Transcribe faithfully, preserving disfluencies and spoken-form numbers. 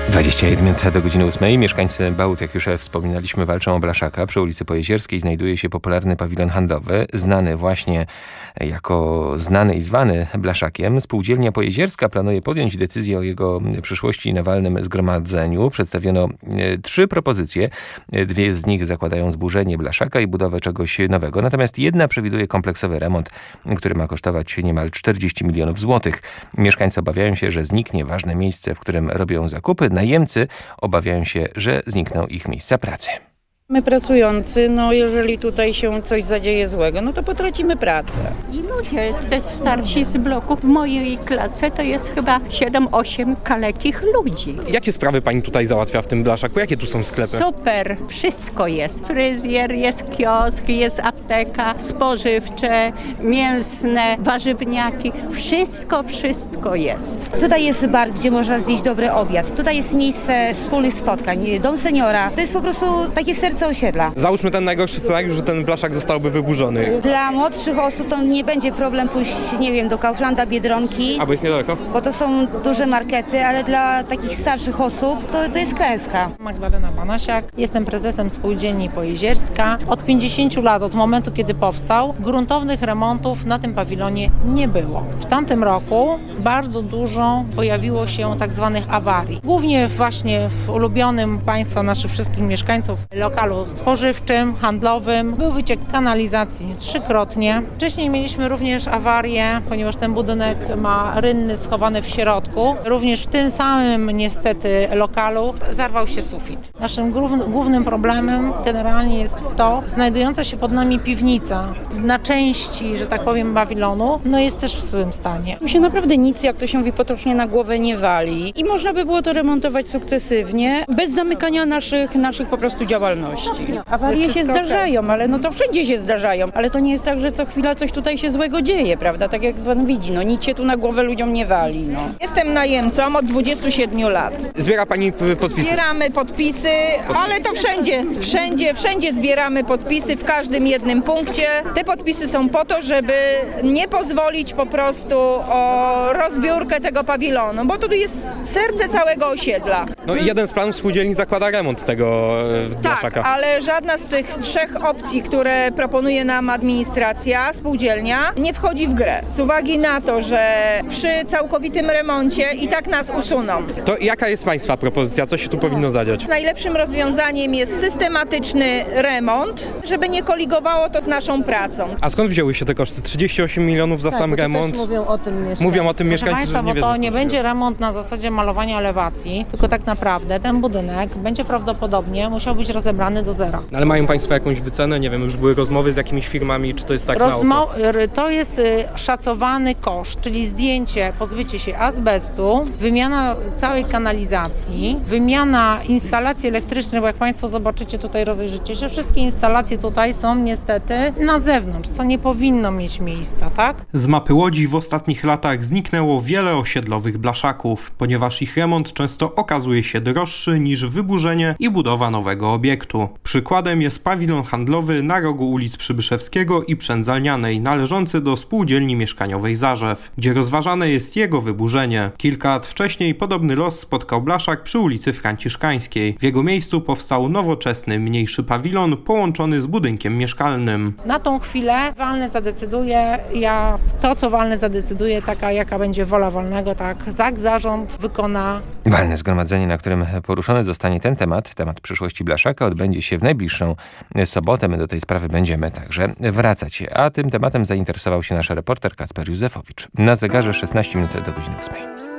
dwadzieścia jeden minut do godziny ósmej. Mieszkańcy Bałut, jak już wspominaliśmy, walczą o blaszaka. Przy ulicy Pojezierskiej znajduje się popularny pawilon handlowy, znany właśnie jako znany i zwany blaszakiem. Spółdzielnia Pojezierska planuje podjąć decyzję o jego przyszłości na walnym zgromadzeniu. Przedstawiono e, trzy propozycje. Dwie z nich zakładają zburzenie blaszaka i budowę czegoś nowego. Natomiast jedna przewiduje kompleksowy remont, który ma kosztować niemal czterdzieści milionów złotych. Mieszkańcy obawiają się, że zniknie ważne miejsce, w którym robią zakupy. Najemcy obawiają się, że znikną ich miejsca pracy. My pracujący, no jeżeli tutaj się coś zadzieje złego, no to potracimy pracę. I ludzie te starsi z bloku w mojej klatce to jest chyba siedem osiem kalekich ludzi. Jakie sprawy pani tutaj załatwia w tym blaszaku? Jakie tu są sklepy? Super, wszystko jest. Fryzjer, jest kiosk, jest apteka, spożywcze, mięsne, warzywniaki. Wszystko, wszystko jest. Tutaj jest bar, gdzie można zjeść dobry obiad. Tutaj jest miejsce wspólnych spotkań, dom seniora. To jest po prostu takie serce osiedla. Załóżmy ten najgorszy scenariusz, że ten blaszak zostałby wyburzony. Dla młodszych osób to nie będzie problem pójść, nie wiem, do Kauflanda, Biedronki, Albo jest niedaleko? bo to są duże markety, ale dla takich starszych osób to, to jest klęska. Magdalena Banasiak, jestem prezesem Spółdzielni Pojezierska. Od pięćdziesięciu lat, od momentu kiedy powstał, gruntownych remontów na tym pawilonie nie było. W tamtym roku bardzo dużo pojawiło się tak zwanych awarii. Głównie właśnie w ulubionym państwa naszych wszystkich mieszkańców lokalu spożywczym, handlowym. Był wyciek kanalizacji trzykrotnie. Wcześniej mieliśmy również awarię, ponieważ ten budynek ma rynny schowane w środku. Również w tym samym niestety lokalu zarwał się sufit. Naszym głównym problemem generalnie jest to, znajdująca się pod nami piwnica na części, że tak powiem, pawilonu, no jest też w złym stanie. Tu się naprawdę nic, jak to się mówi potocznie, na głowę nie wali i można by było to remontować sukcesywnie, bez zamykania naszych, naszych po prostu działalności. Awarie się zdarzają, ale no to wszędzie się zdarzają, ale to nie jest tak, że co chwila coś tutaj się złego dzieje, prawda? Tak jak pan widzi, no nic się tu na głowę ludziom nie wali, no. Jestem najemcą od dwudziestu siedmiu lat. Zbiera pani p- podpisy? Zbieramy podpisy, ale to wszędzie, wszędzie, wszędzie zbieramy podpisy, w każdym jednym punkcie. Te podpisy są po to, żeby nie pozwolić po prostu o rozbiórkę tego pawilonu, bo tu jest serce całego osiedla. No i jeden z planów spółdzielni zakłada remont tego e, blaszaka. Tak, ale żadna z tych trzech opcji, które proponuje nam administracja, spółdzielnia, nie wchodzi w grę. Z uwagi na to, że przy całkowitym remoncie i tak nas usuną. To jaka jest państwa propozycja? Co się tu powinno zadziać? Najlepszym rozwiązaniem jest systematyczny remont, żeby nie koligowało to z naszą pracą. A skąd wzięły się te koszty? trzydzieści osiem milionów za Tak, sam bo to remont? też mówią o tym mieszkańcy. Mówią o tym mieszkańcy, Proszę Państwa, że nie bo to wiedzą, nie co będzie robią. remont na zasadzie malowania elewacji, tylko tak naprawdę ten budynek będzie prawdopodobnie musiał być rozebrany do zera. Ale mają państwo jakąś wycenę? Nie wiem, już były rozmowy z jakimiś firmami, czy to jest tak na oko? Rozmo- to jest y, szacowany koszt, czyli zdjęcie, pozbycie się azbestu, wymiana całej kanalizacji, wymiana instalacji elektrycznych, bo jak Państwo zobaczycie tutaj, rozejrzycie się, wszystkie instalacje tutaj są niestety na zewnątrz, co nie powinno mieć miejsca, tak? Z mapy Łodzi w ostatnich latach zniknęło wiele osiedlowych blaszaków, ponieważ ich remont często okazuje się droższy niż wyburzenie i budowa nowego obiektu. Przykładem jest pawilon handlowy na rogu ulic Przybyszewskiego i Przędzalnianej, należący do spółdzielni mieszkaniowej Zarzew, gdzie rozważane jest jego wyburzenie. Kilka lat wcześniej podobny los spotkał blaszak przy ulicy Franciszkańskiej. W jego miejscu powstał nowoczesny, mniejszy pawilon połączony z budynkiem mieszkalnym. Na tą chwilę walny zadecyduje, ja to co walny zadecyduje, taka jaka będzie wola walnego, tak, tak zarząd wykona. Walne zgromadzenie, na którym poruszony zostanie ten temat, temat przyszłości blaszaka, odbędzie się w najbliższą sobotę. My do tej sprawy będziemy także wracać. A tym tematem zainteresował się nasz reporter Kacper Józefowicz. Na zegarze szesnaście minut do godziny ósmej.